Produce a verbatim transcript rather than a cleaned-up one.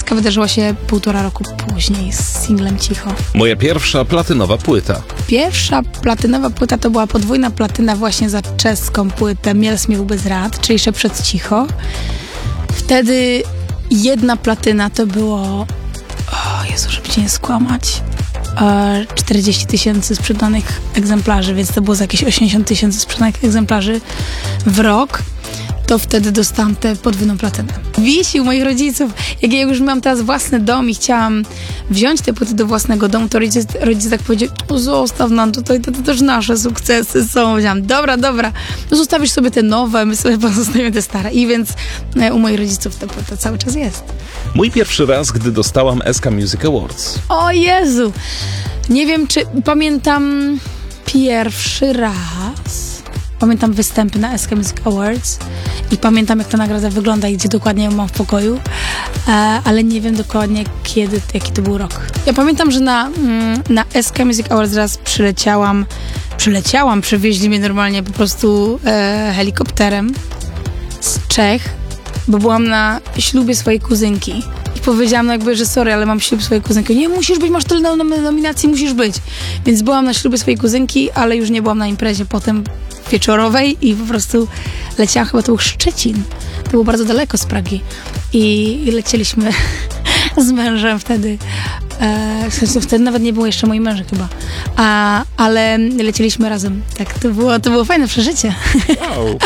Dwudziestka wydarzyła się półtora roku później z singlem Cicho. Moja pierwsza platynowa płyta. Pierwsza platynowa płyta to była podwójna platyna właśnie za czeską płytę Miel Śmiechu bez rad, czyli jeszcze przed Cicho. Wtedy jedna platyna to było, o Jezu, żeby cię nie skłamać, czterdzieści tysięcy sprzedanych egzemplarzy, więc to było za jakieś osiemdziesiąt tysięcy sprzedanych egzemplarzy w rok. To wtedy dostałam tę podwójną platynę. Wisi u moich rodziców. Jak ja już miałam teraz własny dom i chciałam wziąć te płyty do własnego domu, to rodzice, rodzice tak powiedzieli, o, zostaw nam tutaj, to, to też nasze sukcesy są. Powiedziałam, dobra, dobra, no zostawisz sobie te nowe, my sobie pozostawimy te stare. I więc e, u moich rodziców ta płyta cały czas jest. Mój pierwszy raz, gdy dostałam S K Music Awards. O Jezu! Nie wiem, czy pamiętam pierwszy raz. Pamiętam występy na S K Music Awards i pamiętam, jak ta nagroda wygląda i gdzie dokładnie ją mam w pokoju, e, ale nie wiem dokładnie, kiedy, jaki to był rok. Ja pamiętam, że na, mm, na S K Music Awards raz przyleciałam, przyleciałam, przywieźli mnie normalnie po prostu e, helikopterem z Czech, bo byłam na ślubie swojej kuzynki. I powiedziałam no jakby, że sorry, ale mam ślub swojej kuzynki. Nie, musisz być, masz tyle nom- nominacji, musisz być. Więc byłam na ślubie swojej kuzynki, ale już nie byłam na imprezie potem wieczorowej i po prostu leciałam, chyba to był Szczecin. To było bardzo daleko z Pragi. I, i lecieliśmy z mężem wtedy. E, w sensie wtedy nawet nie było jeszcze moim mężem chyba. A, ale lecieliśmy razem. Tak, to było, to było fajne przeżycie. Wow.